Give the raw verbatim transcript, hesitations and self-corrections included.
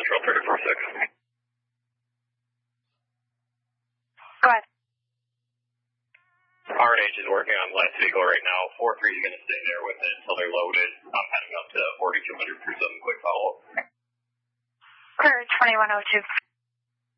Central thirty-four six. Go ahead. R and H is working on last vehicle right now. four three is going to stay there with it until they're loaded. I'm heading up to forty-two hundred for some quick follow-up. Clear twenty-one oh two.